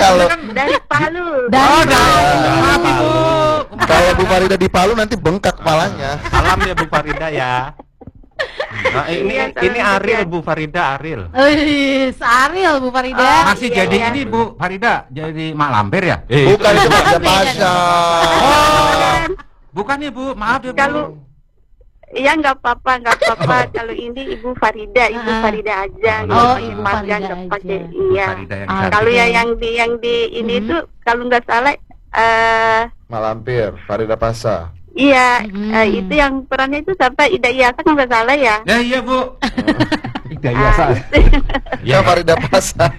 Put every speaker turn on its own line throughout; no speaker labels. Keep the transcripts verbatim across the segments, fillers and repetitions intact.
Kalau
Dari Palu.
Dari
Oh, dari
Palu.
Maaf, Ibu.
kalau Bu Farida di Palu nanti bengkak kepalanya.
Salam ya Bu Farida ya. Nah, ini
Iya, salam
ini
juga.
Aril Bu Farida Aril.
Wih, Ariel Bu Farida.
Oh,
Masih
iya,
jadi
iya.
ini Bu Farida, jadi mak lampir ya?
Eh,
Bukan itu Farida
Beda.
Pasha.
Bukan.
Bukan ya Bu, maaf ya Bu.
Kalau Iya nggak apa-apa, nggak apa-apa. Kalau ini Ibu Farida, Ibu
Ah.
Farida aja.
Oh,
gitu.
Ibu
Panjang,
Farida
nggak
aja.
pakai-
Bu
Iya.
Farida yang
Ah,
cantik.
Kalau
Oke.
ya yang di yang di ini
Mhm.
tuh kalau nggak salah, eh
Malampir, Farida Pasha.
iya
Mhm.
eh, itu yang perannya itu sampai Ida Iyasa kalau nggak salah ya.
Ya iya Bu. Ida
Ah,
Iyasa.
Ya Farida Pasha.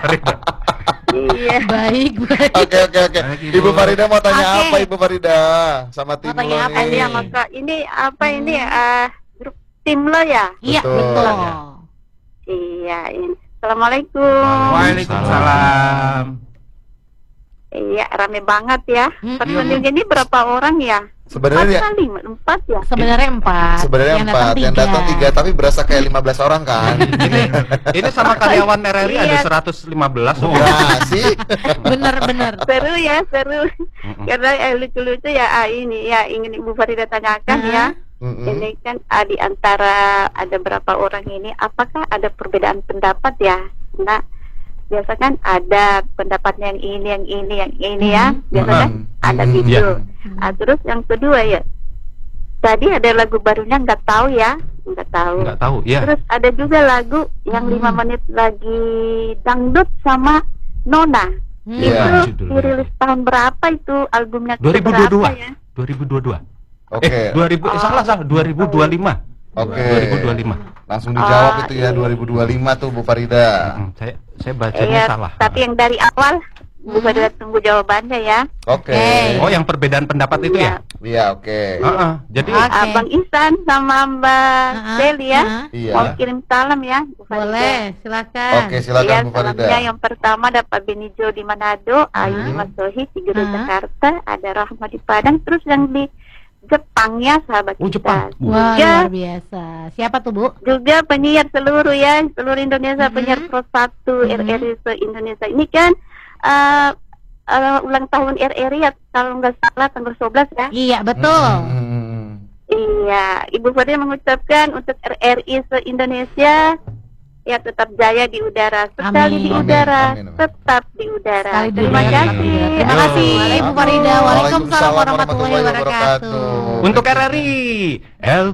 Iya.
Baik, baik.
Oke oke oke.
Baik, Ibu.
Ibu Farida mau tanya
Oke.
apa Ibu Farida? Sama tim
Mau tanya
lo
apa
nih.
nih?
Iya maka ini apa ini eh grup tim lo ya?
Iya,
Betul.
betul.
Iya. Ini. Assalamualaikum.
Waalaikumsalam.
Iya rame banget ya.
Mm-mm.
Personilnya ini berapa orang ya?
Sebenarnya
Empat kali, empat ya.
Sebenarnya empat.
sebenarnya
Yang
empat, yang datang tiga, tapi berasa kayak lima belas orang kan?
ini ini sama karyawan R R I ada
Iya.
seratus lima belas.
Oh.
Ya sih.
Bener-bener.
Seru ya, seru.
Mm-mm.
Karena eh, lucu-lucu ya ah, ini ya ingin Ibu Farida tanyakan ya.
Mm-mm.
Ini kan ah, di antara ada berapa orang ini, apakah ada perbedaan pendapat ya? Nah, biasa kan ada pendapatnya yang ini, yang ini, yang ini ya.
Mhm.
Biasa kan
Mhm.
ada
Mhm.
gitu.
Iya.
Ah, terus yang kedua ya, tadi ada lagu barunya nggak tahu ya, nggak tahu.
Nggak tahu ya.
Terus ada juga lagu yang
Hmm.
lima menit lagi dangdut sama Nona.
Hmm.
Iya.
Itu
judulnya.
dirilis tahun berapa itu albumnya?
dua ribu dua puluh dua.
keberapa ya?
dua ribu dua puluh dua.
Oke.
Eh, dua ribu eh, salah salah dua ribu dua puluh lima.
Oke.
dua ribu dua puluh lima.
Langsung dijawab
Ah,
itu ya
iya.
dua ribu dua puluh lima tuh Bu Farida.
Mm, saya saya bacanya
Iya,
salah.
tapi yang dari awal Bu
Hmm.
Farida tunggu jawabannya ya.
Oke.
Oke.
Oh, yang perbedaan pendapat itu ya?
Iya, oke.
Heeh. Jadi
Oke.
Abang Ihsan sama Mbak
Ah,
Deli ya.
ah.
Iya.
Mau kirim salam ya, Bu Farida.
Boleh, silakan.
Oke, silakan
Iya,
Bu Farida.
salamnya yang pertama ada Pak Benijo di Manado, Ayu
Hmm.
di Masohi, Siguro
Hmm.
Jakarta, ada Rahma di Padang, terus yang di Jepang ya sahabat
Oh,
kita.
Jepang.
Wah,
Juga,
luar biasa. Siapa tuh, Bu?
juga penyiar seluruh ya, seluruh Indonesia,
Mhm.
penyiar Pro satu
Mhm.
R R I se-Indonesia. Ini kan eh, eh, ulang tahun R R I ya, kalau nggak salah tanggal sebelas ya.
Iya, betul.
Hmm.
Iya, Ibu Farida mengucapkan untuk R R I se-Indonesia ya tetap jaya di udara, sekali
Amin.
di
Amin,
udara,
amin, amin.
tetap di udara.
Sekali di
Terima
udara.
kasih.
Terima kasih,
Assalamualaikum.
Bu Farida. Waalaikumsalam
Waalaikumsalam
warahmatullahi
warahmatullahi
wabarakatuh.
wabarakatuh.
untuk R R I L